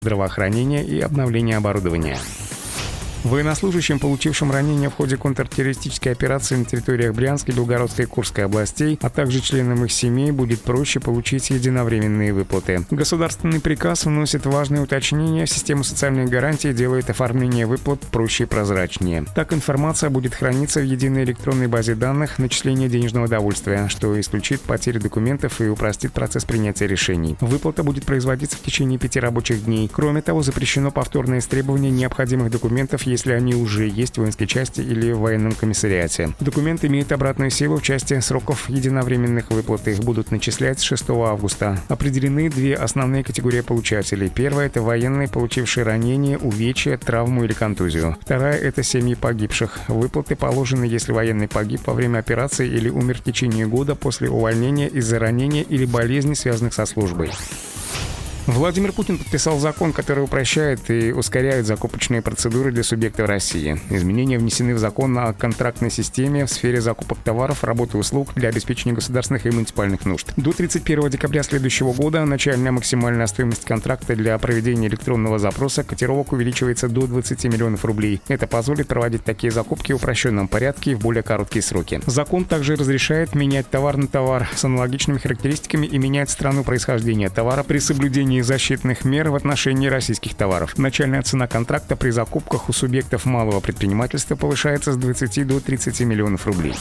здравоохранения и обновления оборудования. Военнослужащим, получившим ранения в ходе контртеррористической операции на территориях Брянской, Белгородской и Курской областей, а также членам их семей, будет проще получить единовременные выплаты. Государственный приказ вносит важные уточнения в систему социальных гарантий и делает оформление выплат проще и прозрачнее. Так, информация будет храниться в единой электронной базе данных начисления денежного довольствия, что исключит потери документов и упростит процесс принятия решений. Выплата будет производиться в течение 5 рабочих дней. Кроме того, запрещено повторное истребование необходимых документов, если они уже есть в воинской части или в военном комиссариате. Документ имеет обратную силу в части сроков единовременных выплат. Их будут начислять с 6 августа. Определены 2 основные категории получателей. Первая – это военные, получившие ранение, увечья, травму или контузию. Вторая – это семьи погибших. Выплаты положены, если военный погиб во время операции или умер в течение года после увольнения из-за ранения или болезни, связанных со службой. Владимир Путин подписал закон, который упрощает и ускоряет закупочные процедуры для субъектов России. Изменения внесены в закон о контрактной системе в сфере закупок товаров, работ и услуг для обеспечения государственных и муниципальных нужд. До 31 декабря следующего года начальная максимальная стоимость контракта для проведения электронного запроса котировок увеличивается до 20 миллионов рублей. Это позволит проводить такие закупки в упрощенном порядке и в более короткие сроки. Закон также разрешает менять товар на товар с аналогичными характеристиками и менять страну происхождения товара при соблюдении защитных мер в отношении российских товаров. Начальная цена контракта при закупках у субъектов малого предпринимательства повышается с 20 до 30 миллионов рублей.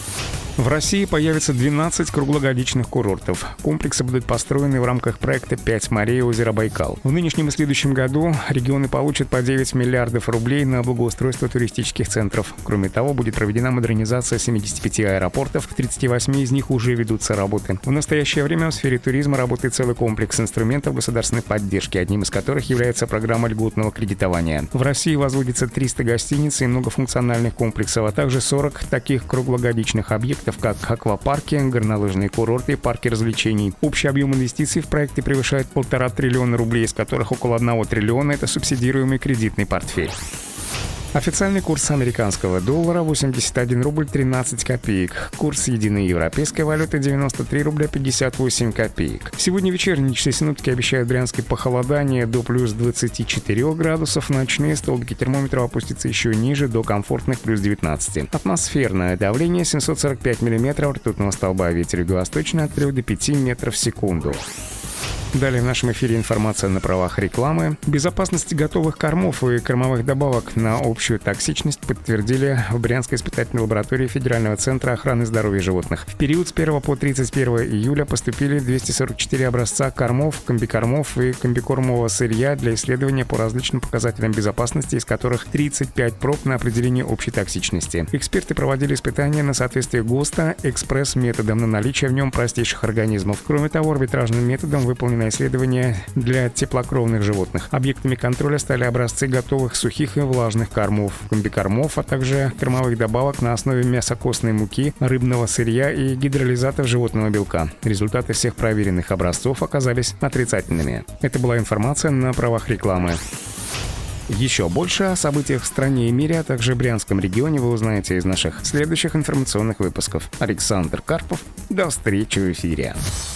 В России появится 12 круглогодичных курортов. Комплексы будут построены в рамках проекта «5 морей. Озеро Байкал». В нынешнем и следующем году регионы получат по 9 миллиардов рублей на благоустройство туристических центров. Кроме того, будет проведена модернизация 75 аэропортов, в 38 из них уже ведутся работы. В настоящее время в сфере туризма работает целый комплекс инструментов государственной поддержки, одним из которых является программа льготного кредитования. В России возводится 300 гостиниц и многофункциональных комплексов, а также 40 таких круглогодичных объектов, как аквапарки, горнолыжные курорты и парки развлечений. Общий объем инвестиций в проекты превышает 1,5 триллиона рублей, из которых около 1 триллиона – это субсидируемый кредитный портфель. Официальный курс американского доллара 81 рубль 13 копеек. Курс единой европейской валюты 93 рубля 58 копеек. Сегодня вечерние часы синоптики обещают в Брянске похолодание до плюс 24 градусов. Ночные столбики термометров опустятся еще ниже, до комфортных плюс 19. Атмосферное давление 745 миллиметров ртутного столба. Ветер юго-восточный от 3 до 5 метров в секунду. Далее в нашем эфире информация на правах рекламы. Безопасность готовых кормов и кормовых добавок на общую токсичность подтвердили в Брянской испытательной лаборатории Федерального центра охраны здоровья животных. В период с 1 по 31 июля поступили 244 образца кормов, комбикормов и комбикормового сырья для исследования по различным показателям безопасности, из которых 35 проб на определение общей токсичности. Эксперты проводили испытания на соответствие ГОСТа экспресс-методом на наличие в нем простейших организмов. Кроме того, арбитражным методом выполнено исследования для теплокровных животных. Объектами контроля стали образцы готовых сухих и влажных кормов, комбикормов, а также кормовых добавок на основе мясокостной муки, рыбного сырья и гидролизатов животного белка. Результаты всех проверенных образцов оказались отрицательными. Это была информация на правах рекламы. Еще больше о событиях в стране и мире, а также Брянском регионе вы узнаете из наших следующих информационных выпусков. Александр Карпов. До встречи в эфире.